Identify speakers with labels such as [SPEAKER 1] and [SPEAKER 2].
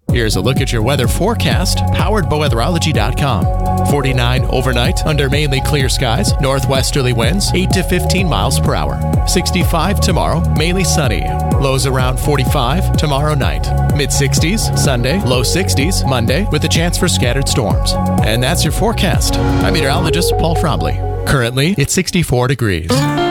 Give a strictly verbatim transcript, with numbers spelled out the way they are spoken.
[SPEAKER 1] Here's a look at your weather forecast, powered by weatherology dot com. forty-nine overnight under mainly clear skies, northwesterly winds eight to fifteen miles per hour. sixty-five tomorrow, mainly sunny. Lows around forty-five tomorrow night. mid-sixties Sunday, low sixties Monday with a chance for scattered storms. And that's your forecast. I'm meteorologist Paul Frombley. Currently, it's sixty-four degrees.